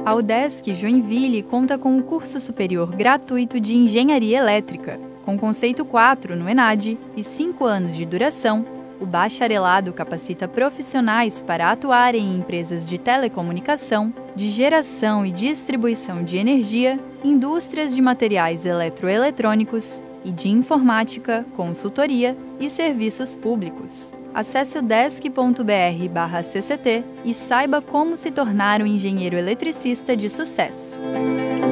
A UDESC Joinville conta com um curso superior gratuito de Engenharia Elétrica, com conceito 4 no ENAD e 5 anos de duração. O bacharelado capacita profissionais para atuarem em empresas de telecomunicação, de geração e distribuição de energia, indústrias de materiais eletroeletrônicos e de informática, consultoria e serviços públicos. Acesse udesc.br/cct e saiba como se tornar um engenheiro eletricista de sucesso.